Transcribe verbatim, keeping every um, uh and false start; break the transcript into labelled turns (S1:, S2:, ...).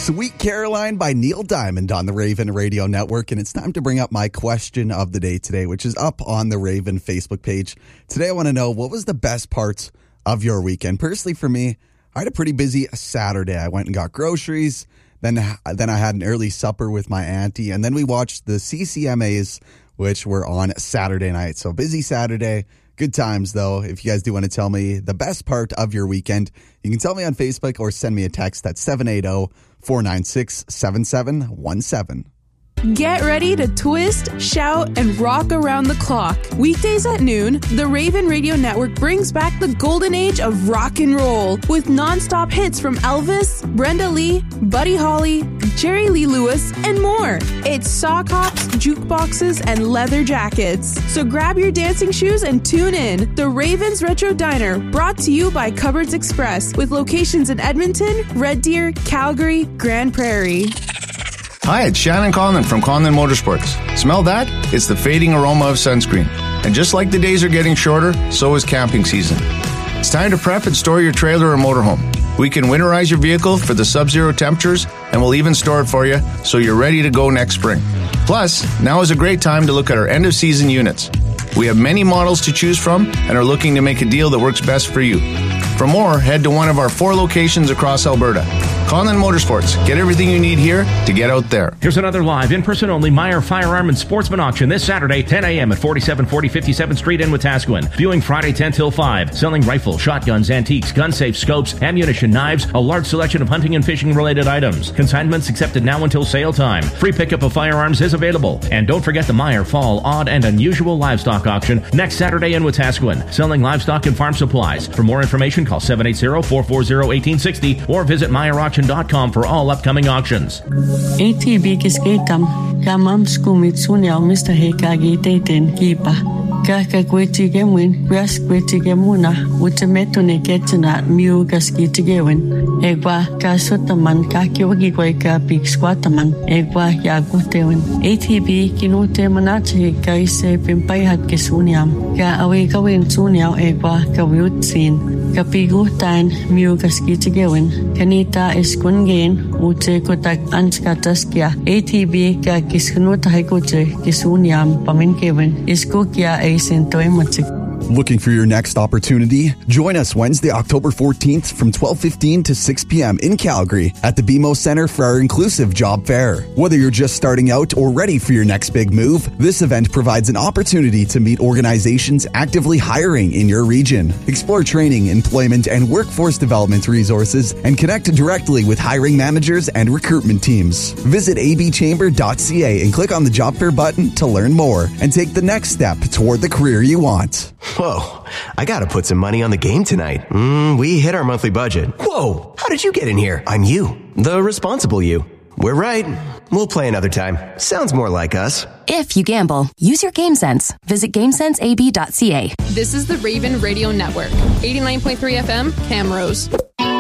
S1: Sweet Caroline by Neil Diamond on the Raven Radio Network. And it's time to bring up my question of the day today, which is up on the Raven Facebook page. Today, I want to know, what was the best parts of your weekend? Personally, for me, I had a pretty busy Saturday. I went and got groceries. Then, then I had an early supper with my auntie. And then we watched the C C M As, which were on Saturday night. So busy Saturday. Good times, though. If you guys do want to tell me the best part of your weekend, you can tell me on Facebook or send me a text at seven eight zero, four nine six, seven seven one seven.
S2: Get ready to twist, shout, and rock around the clock. Weekdays at noon, the Raven Radio Network brings back the golden age of rock and roll with nonstop hits from Elvis, Brenda Lee, Buddy Holly, Jerry Lee Lewis, and more. It's sock hops, jukeboxes, and leather jackets. So grab your dancing shoes and tune in. The Ravens Retro Diner, brought to you by Cupboards Express, with locations in Edmonton, Red Deer, Calgary, Grand Prairie.
S3: Hi, it's Shannon Conlon from Conlon Motorsports. Smell that? It's the fading aroma of sunscreen. And just like the days are getting shorter, so is camping season. It's time to prep and store your trailer or motorhome. We can winterize your vehicle for the sub-zero temperatures, and we'll even store it for you so you're ready to go next spring. Plus, now is a great time to look at our end-of-season units. We have many models to choose from and are looking to make a deal that works best for you. For more, head to one of our four locations across Alberta. Conlon Motorsports. Get everything you need here to get out there.
S4: Here's another live, in-person only Meyer Firearm and Sportsman auction this Saturday, ten a.m. at forty-seven forty fifty-seventh Street in Wetaskiwin. Viewing Friday, ten till five. Selling rifles, shotguns, antiques, gun safes, scopes, ammunition, knives, a large selection of hunting and fishing-related items. Consignments accepted now until sale time. Free pickup of firearms is available. And don't forget the Meyer Fall Odd and Unusual Livestock Auction next Saturday in Wetaskiwin. Selling livestock and farm supplies. For more information, call seven eight zero, four four zero, one eight six zero or visit meyer auction dot com for all upcoming auctions.
S5: A T B kiskeitam, kamam skumitsuniao Mister Hekagi Dayton Kipa. Kaka Gwetigemin, Ras Gwetigemuna, Utametune Getana, Mu Gaskitigewen, Egwa, Kasotaman, Kakiwagigweka, Big Squataman, Egwa, Yagutewen. A T B Kinute Manachi, Kaise Pimpayat Kisuniam, Ka Awekawin Suniao Egwa, Kawutsin, Kapigutan, Mu Gaskitigewen, Kanita Eskungain, Ute Kotak Anskataskia, A T B Ka Kiskunuta Haikoche, Kisuniam, Paminkewen, Iskukia A.
S1: Looking for your next opportunity? Join us Wednesday, October fourteenth from twelve fifteen to six p.m. in Calgary at the B M O Center for our inclusive job fair. Whether you're just starting out or ready for your next big move, this event provides an opportunity to meet organizations actively hiring in your region. Explore training, employment, and workforce development resources and connect directly with hiring managers and recruitment teams. Visit a b chamber dot c a and click on the job fair button to learn more and take the next step toward the career you want.
S6: Whoa, I gotta put some money on the game tonight. Mm, we hit our monthly budget. Whoa, how did you get in here? I'm you, the responsible you. We're right. We'll play another time. Sounds more like us.
S7: If you gamble, use your game sense. Visit game sense a b dot c a.
S2: This is the Raven Radio Network. eighty-nine point three F M, Camrose.